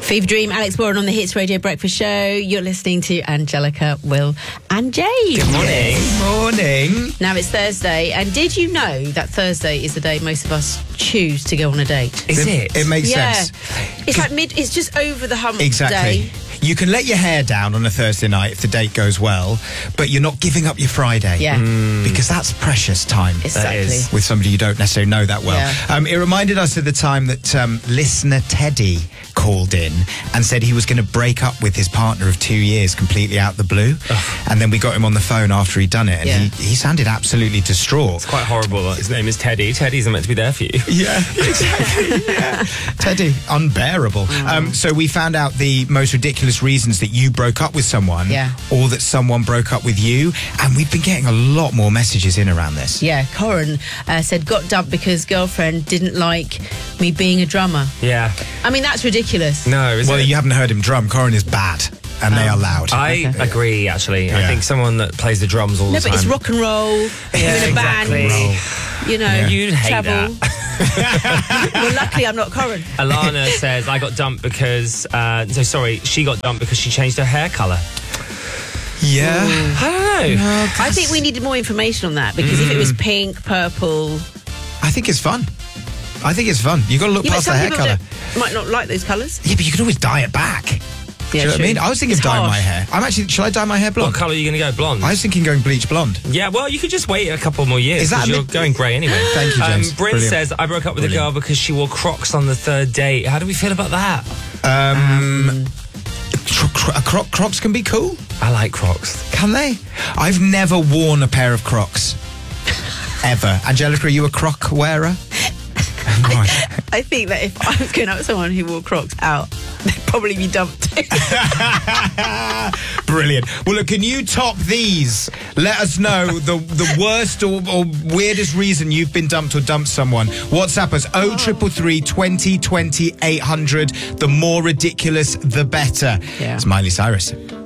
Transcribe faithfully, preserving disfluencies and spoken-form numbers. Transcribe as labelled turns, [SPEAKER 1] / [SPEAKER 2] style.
[SPEAKER 1] Fever Dream, Alex Warren on the Hits Radio Breakfast Show. You're listening to Angelica, Will and James.
[SPEAKER 2] Good morning.
[SPEAKER 3] Good morning.
[SPEAKER 1] Now it's Thursday, and did you know that Thursday is the day most of us choose to go on a date?
[SPEAKER 2] Is it?
[SPEAKER 3] It makes
[SPEAKER 1] yeah.
[SPEAKER 3] sense.
[SPEAKER 1] It's like mid, it's just over the hump
[SPEAKER 3] Exactly.
[SPEAKER 1] day.
[SPEAKER 3] You can let your hair down on a Thursday night if the date goes well, but you're not giving up your Friday.
[SPEAKER 1] Yeah.
[SPEAKER 3] Mm. Because that's precious time.
[SPEAKER 1] Exactly.
[SPEAKER 2] is.
[SPEAKER 3] With somebody you don't necessarily know that well.
[SPEAKER 1] Yeah.
[SPEAKER 3] Um, it reminded us of the time that um, listener Teddy called in and said he was going to break up with his partner of two years completely out the blue. Ugh. And then we got him on the phone after he'd done it, and
[SPEAKER 1] Yeah.
[SPEAKER 3] he, he sounded absolutely distraught.
[SPEAKER 2] It's quite horrible that his name is Teddy. Teddy's meant to be there for you.
[SPEAKER 3] Yeah, exactly. yeah. Teddy, unbearable.
[SPEAKER 1] Mm.
[SPEAKER 3] Um, so we found out the most ridiculous reasons that you broke up with someone,
[SPEAKER 1] Yeah.
[SPEAKER 3] or that someone broke up with you, and we've been getting a lot more messages in around this.
[SPEAKER 1] Yeah, Corin uh, said, got dumped because girlfriend didn't like me being a drummer.
[SPEAKER 2] Yeah.
[SPEAKER 1] I mean, that's ridiculous.
[SPEAKER 2] No, is
[SPEAKER 3] Well,
[SPEAKER 2] it?
[SPEAKER 3] you haven't heard him drum. Corin is bad, and they are loud.
[SPEAKER 2] I agree, actually. I
[SPEAKER 3] Yeah.
[SPEAKER 2] think someone that plays the drums all
[SPEAKER 1] No,
[SPEAKER 2] the
[SPEAKER 1] but
[SPEAKER 2] time.
[SPEAKER 1] it's rock and roll.
[SPEAKER 2] Yeah,
[SPEAKER 1] You're in a band.
[SPEAKER 2] exactly.
[SPEAKER 1] You know,
[SPEAKER 3] Yeah.
[SPEAKER 2] You'd hate
[SPEAKER 1] travel. Well, luckily I'm not Corin.
[SPEAKER 2] Alana says, I got dumped because... Uh, so, sorry, she got dumped because she changed her hair colour.
[SPEAKER 3] Yeah.
[SPEAKER 2] I don't know.
[SPEAKER 1] I think we needed more information on that, because if it was pink, purple...
[SPEAKER 3] I think it's fun. I think it's fun. You've got to look
[SPEAKER 1] Yeah, but
[SPEAKER 3] past the
[SPEAKER 1] some
[SPEAKER 3] hair
[SPEAKER 1] people
[SPEAKER 3] colour.
[SPEAKER 1] don't- might not like those colours.
[SPEAKER 3] Yeah, but you can always dye it back. Do
[SPEAKER 1] Yeah,
[SPEAKER 3] you know what I
[SPEAKER 1] true.
[SPEAKER 3] mean? I was thinking
[SPEAKER 1] It's
[SPEAKER 3] of dyeing
[SPEAKER 1] harsh.
[SPEAKER 3] my hair. I'm actually... Shall I dye my hair
[SPEAKER 2] What
[SPEAKER 3] blonde?
[SPEAKER 2] colour are you going to go? Blonde?
[SPEAKER 3] I was thinking going bleach blonde.
[SPEAKER 2] Yeah, well, you could just wait a couple more years.
[SPEAKER 3] Is that
[SPEAKER 2] 'cause
[SPEAKER 3] a
[SPEAKER 2] you're
[SPEAKER 3] bit-
[SPEAKER 2] going grey anyway.
[SPEAKER 3] Thank you, James.
[SPEAKER 2] Um, Bryn
[SPEAKER 3] Brilliant.
[SPEAKER 2] says, I broke up with
[SPEAKER 3] Brilliant.
[SPEAKER 2] a girl because she wore Crocs on the third date. How do we feel about that?
[SPEAKER 3] Um... Cro- cro- cro- Crocs can be cool.
[SPEAKER 2] I like Crocs.
[SPEAKER 3] Can they? I've never worn a pair of Crocs. Ever. Angelica, are you a Croc wearer? Right.
[SPEAKER 1] I think that if I was going out with someone who wore Crocs out, they'd probably be dumped.
[SPEAKER 3] Brilliant. Well, look, can you top these? Let us know the the worst or, or weirdest reason you've been dumped or dumped someone. WhatsApp us oh triple three twenty twenty eight hundred. The more ridiculous, the better.
[SPEAKER 1] Yeah.
[SPEAKER 3] It's Miley Cyrus.